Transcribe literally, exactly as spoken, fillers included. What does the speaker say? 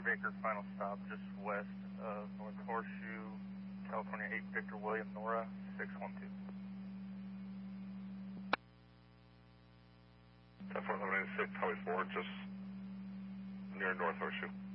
Baker, final stop just west of North Horseshoe, California eight Victor William Nora six one two. ten four eleven eighty-six, Highway four, just near North Horseshoe.